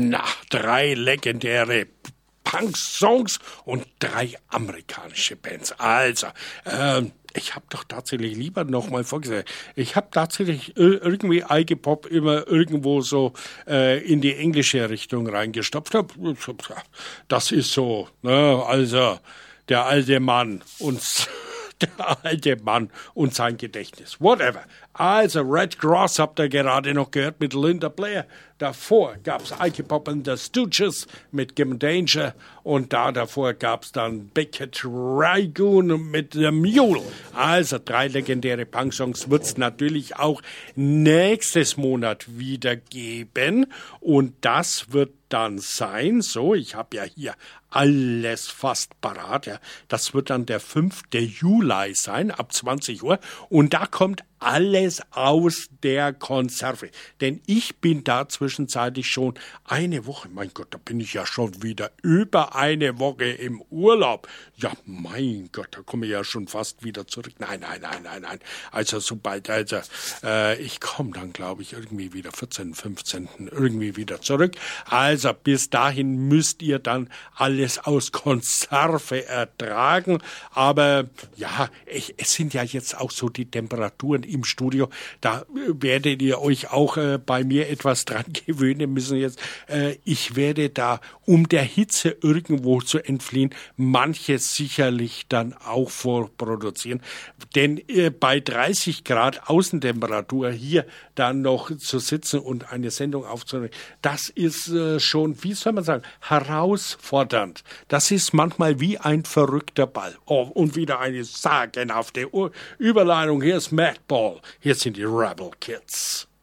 Na, 3 legendäre Punk-Songs und 3 amerikanische Bands. Also, ich habe doch tatsächlich lieber nochmal vorgesagt, ich habe tatsächlich irgendwie Iggy Pop immer irgendwo so in die englische Richtung reingestopft. Das ist so, ne? Also der alte Mann und sein Gedächtnis. Whatever. Also, Red Cross habt ihr gerade noch gehört mit Linda Blair. Davor gab's Iggy Pop and the Stooges mit Gimme Danger. Und davor gab's dann Beckett Ragoon mit The Mule. Also, 3 legendäre Punk-Songs wird's natürlich auch nächstes Monat wieder geben. Und das wird dann sein, so, ich habe ja hier alles fast parat, ja. Das wird dann der 5. Juli sein, ab 20 Uhr. Und da kommt alles aus der Konserve. Denn ich bin da zwischenzeitlich schon eine Woche, mein Gott, da bin ich ja schon wieder über eine Woche im Urlaub. Ja, mein Gott, da komme ich ja schon fast wieder zurück. Nein. Also sobald, ich komme dann, glaube ich, irgendwie wieder 14., 15. irgendwie wieder zurück. Also bis dahin müsst ihr dann alles aus Konserve ertragen. Aber ja, es sind ja jetzt auch so die Temperaturen im Studio. Da werdet ihr euch auch bei mir etwas dran gewöhnen müssen jetzt. Ich werde da, um der Hitze irgendwo zu entfliehen, manches sicherlich dann auch vorproduzieren. Denn bei 30 Grad Außentemperatur hier dann noch zu sitzen und eine Sendung aufzunehmen, das ist schon, wie soll man sagen, herausfordernd. Das ist manchmal wie ein verrückter Ball. Oh, und wieder eine sagenhafte Überleitung. Hier ist Madball. Hier sind die Rebel Kids.